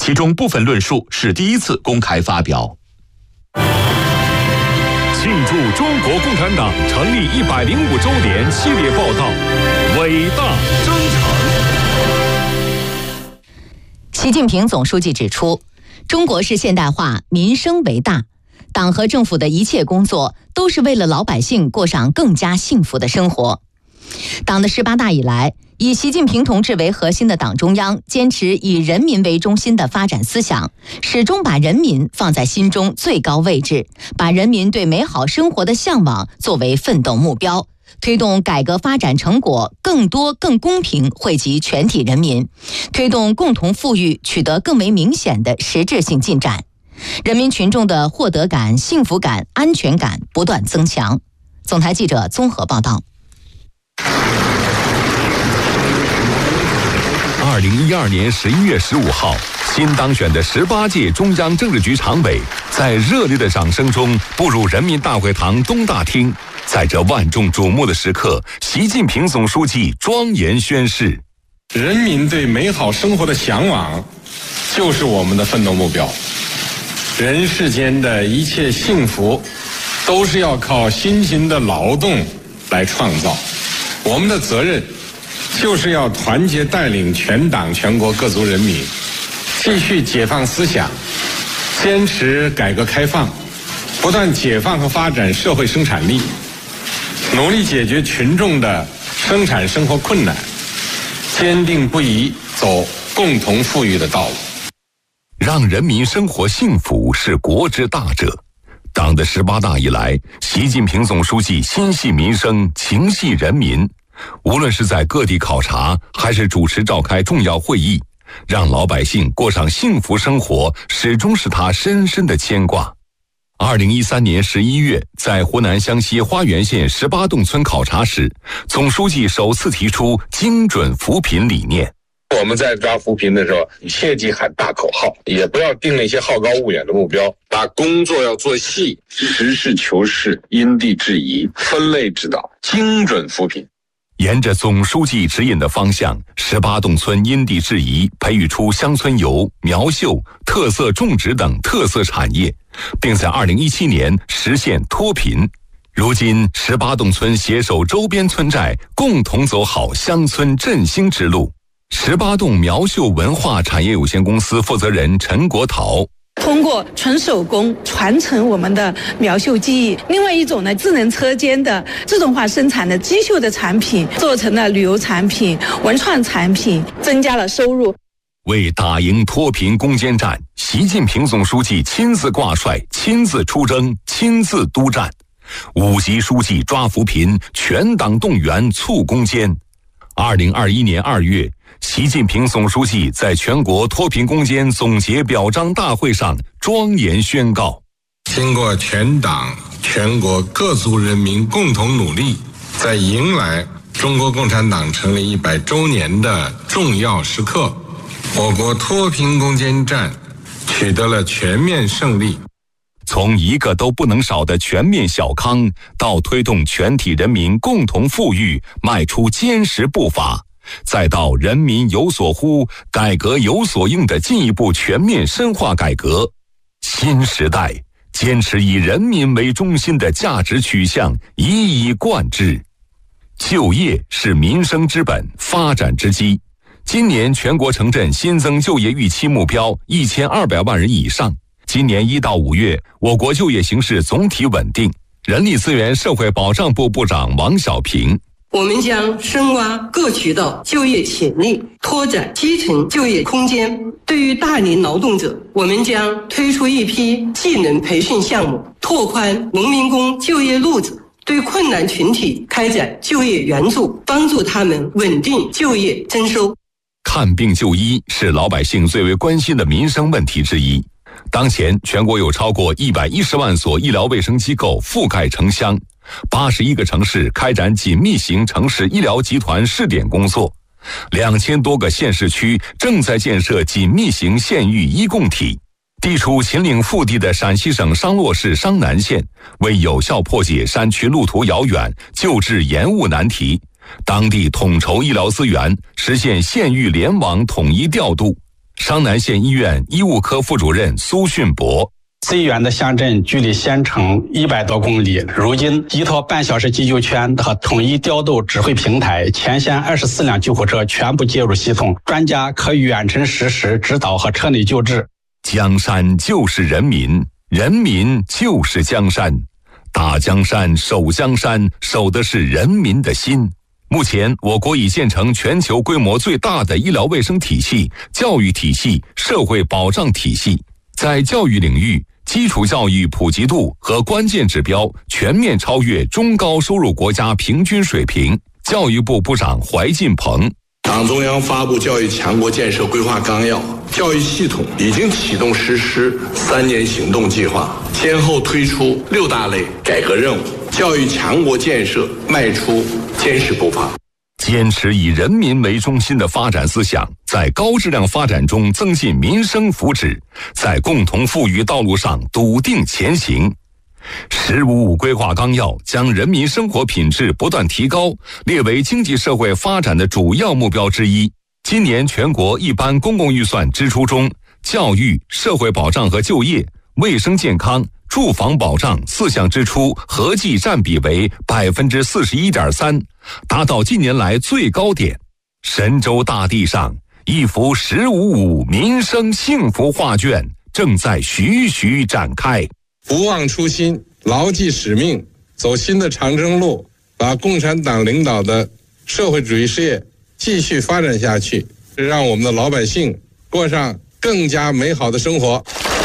其中部分论述是第一次公开发表。 庆祝中国共产党成立105周年系列报道，伟大征程。 习近平总书记指出，中国式现代化民生为大，党和政府的一切工作都是为了老百姓过上更加幸福的生活。党的18大以来，以习近平同志为核心的党中央坚持以人民为中心的发展思想，始终把人民放在心中最高位置，把人民对美好生活的向往作为奋斗目标，推动改革发展成果更多更公平惠及全体人民，推动共同富裕取得更为明显的实质性进展，人民群众的获得感、幸福感、安全感不断增强。总台记者综合报道。 2012年11月15号，新当选的18届中央政治局常委在热烈的掌声中步入人民大会堂东大厅。在这万众瞩目的时刻，习近平总书记庄严宣誓： 人民对美好生活的向往就是我们的奋斗目标，人世间的一切幸福都是要靠辛勤的劳动来创造。我们的责任就是要团结带领全党全国各族人民，继续解放思想，坚持改革开放，不断解放和发展社会生产力，努力解决群众的生产生活困难，坚定不移走共同富裕的道路。 让人民生活幸福是国之大者。党的18大以来，习近平总书记心系民生，情系人民，无论是在各地考察，还是主持召开重要会议，让老百姓过上幸福生活，始终是他深深的牵挂。2013年11月，在湖南湘西花园县18洞村考察时，总书记首次提出精准扶贫理念。 我们在抓扶贫的时候，切忌喊大口号，也不要定了一些好高骛远的目标，把工作要做细，实事求是，因地制宜，分类指导，精准扶贫。 沿着总书记指引的方向，18洞村因地制宜培育出乡村游、苗绣、特色种植等特色产业，并在2017年实现脱贫。如今18洞村携手周边村寨，共同走好乡村振兴之路。18洞苗绣文化产业有限公司负责人陈国陶： 通过纯手工传承我们的苗绣技艺，另外一种呢，智能车间的自动化生产的机绣的产品，做成了旅游产品、文创产品，增加了收入。 为打赢脱贫攻坚战，习近平总书记亲自挂帅、亲自出征、亲自督战，5级书记抓扶贫，全党动员促攻坚。2021年2月，习近平总书记在全国脱贫攻坚总结表彰大会上庄严宣告： 经过全党全国各族人民共同努力，在迎来中国共产党成立100周年的重要时刻，我国脱贫攻坚战取得了全面胜利。 从一个都不能少的全面小康，到推动全体人民共同富裕迈出坚实步伐，再到人民有所呼，改革有所应的进一步全面深化改革，新时代坚持以人民为中心的价值取向一以贯之。就业是民生之本，发展之基。今年全国城镇新增就业预期目标1200万人以上。今年1到5月，我国就业形势总体稳定。人力资源社会保障部部长王小平： 我们将深挖各渠道就业潜力，拓展基层就业空间。对于大龄劳动者，我们将推出一批技能培训项目，拓宽农民工就业路子，对困难群体开展就业援助，帮助他们稳定就业增收。 看病就医是老百姓最为关心的民生问题之一。当前全国有超过110万所医疗卫生机构覆盖城乡，81个城市开展紧密型城市医疗集团试点工作，2000多个县市区正在建设紧密型县域医共体。地处秦岭腹地的陕西省商洛市商南县，为有效破解山区路途遥远、救治延误难题，当地统筹医疗资源，实现县域联网统一调度。 商南县医院医务科副主任苏训博。 最远的乡镇距离县城100多公里，如今依托半小时急救圈和统一调度指挥平台，全县24辆救护车全部接入系统，专家可远程实时指导和车内救治。 江山就是人民，人民就是江山。打江山，守江山，守的是人民的心。目前，我国已建成全球规模最大的医疗卫生体系、教育体系、社会保障体系。在教育领域，基础教育普及度和关键指标全面超越中高收入国家平均水平。教育部部长怀进鹏。 党中央发布教育强国建设规划纲要，教育系统已经启动实施3年行动计划，先后推出6大类改革任务，教育强国建设迈出坚实步伐。 坚持以人民为中心的发展思想，在高质量发展中增进民生福祉，在共同富裕道路上笃定前行。“15+5”规划纲要将人民生活品质不断提高列为经济社会发展的主要目标之一。今年全国一般公共预算支出中，教育、社会保障和就业、卫生健康、住房保障4项支出合计占比为41.3%，达到近年来最高点。神州大地上，一幅“15+5”民生幸福画卷正在徐徐展开。 不忘初心，牢记使命，走新的长征路，把共产党领导的社会主义事业继续发展下去，让我们的老百姓过上更加美好的生活。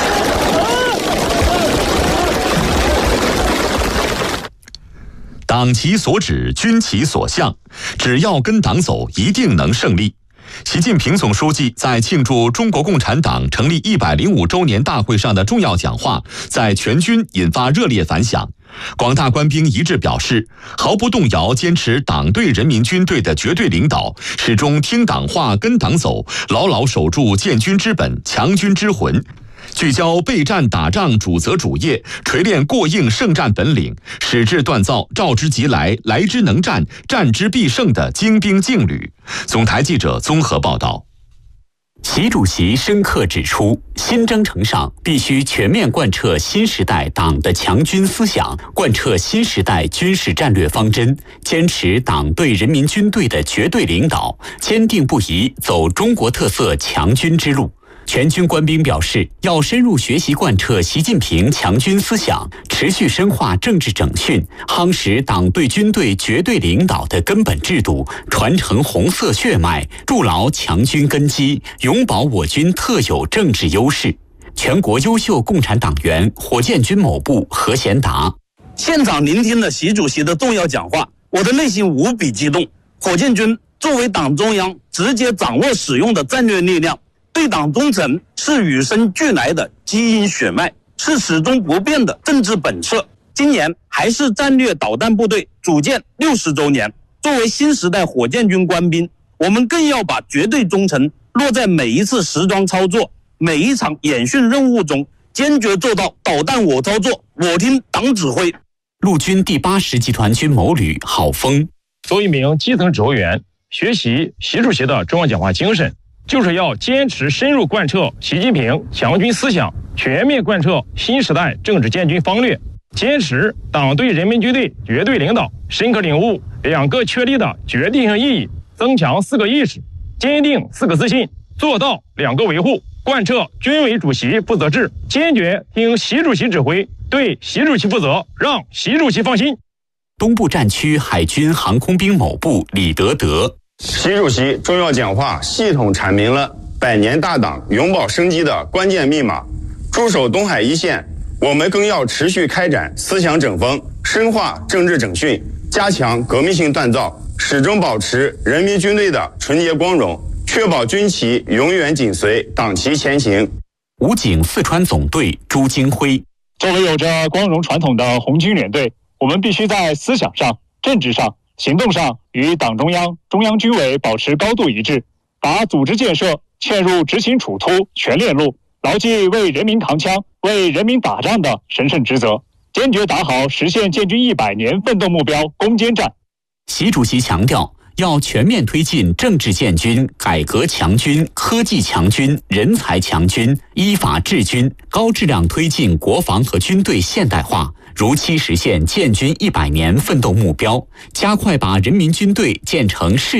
党其所指，军其所向，只要跟党走，一定能胜利。习近平总书记在庆祝中国共产党成立105周年大会上的重要讲话，在全军引发热烈反响。广大官兵一致表示，毫不动摇坚持党对人民军队的绝对领导，始终听党话跟党走，牢牢守住建军之本、强军之魂，聚焦备战打仗主责主业，锤炼过硬胜战本领，矢志锻造召之即来、来之能战、战之必胜的精兵劲旅。总台记者综合报道。 习主席深刻指出，新征程上必须全面贯彻新时代党的强军思想，贯彻新时代军事战略方针，坚持党对人民军队的绝对领导，坚定不移走中国特色强军之路。全军官兵表示，要深入学习贯彻习近平强军思想，持续深化政治整训，夯实党对军队绝对领导的根本制度，传承红色血脉，筑牢强军根基，永保我军特有政治优势。全国优秀共产党员火箭军某部何贤达： 现场聆听了习主席的重要讲话，我的内心无比激动。火箭军作为党中央直接掌握使用的战略力量，对党忠诚是与生俱来的基因血脉，是始终不变的政治本色。今年还是战略导弹部队组建60周年，作为新时代火箭军官兵，我们更要把绝对忠诚落在每一次实装操作、每一场演训任务中，坚决做到导弹我操作，我听党指挥。 陆军第80集团军某旅郝峰： 作为一名基层指挥员，学习习主席的重要讲话精神，就是要坚持深入贯彻习近平强军思想，全面贯彻新时代政治建军方略，坚持党对人民军队绝对领导，深刻领悟2个确立的决定性意义，增强4个意识，坚定4个自信，做到2个维护，贯彻军委主席负责制，坚决听习主席指挥，对习主席负责，让习主席放心。 东部战区海军航空兵某部李德德： 习主席重要讲话系统阐明了100年大党永保生机的关键密码。驻守东海一线，我们更要持续开展思想整风，深化政治整训，加强革命性锻造，始终保持人民军队的纯洁光荣，确保军旗永远紧随党旗前行。 武警四川总队朱金辉： 作为有着光荣传统的红军联队，我们必须在思想上、政治上、行动上与党中央、中央军委保持高度一致，把组织建设嵌入执行处突全链路，牢记为人民扛枪、为人民打仗的神圣职责，坚决打好实现建军100年奋斗目标攻坚战。 习主席强调， 要全面推进政治建军、改革强军、科技强军、人才强军、依法治军，高质量推进国防和军队现代化，如期实现建军100年奋斗目标，加快把人民军队建成